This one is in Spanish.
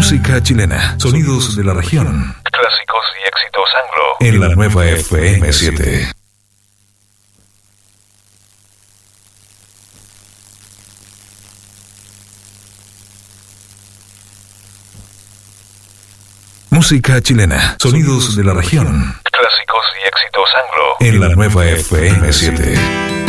Música chilena, sonidos de la región, clásicos y éxitos anglo, en la nueva FM7. Música chilena, sonidos de la región, clásicos y éxitos anglo, en la nueva FM7.